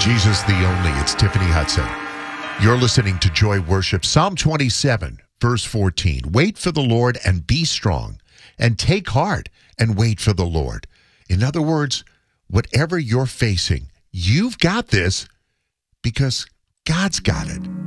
Jesus the only. It's Tiffany Hudson. You're listening to Joy Worship. Psalm 27, verse 14. Wait for the Lord and be strong, and take heart and wait for the Lord. In other words, whatever you're facing, you've got this because God's got it.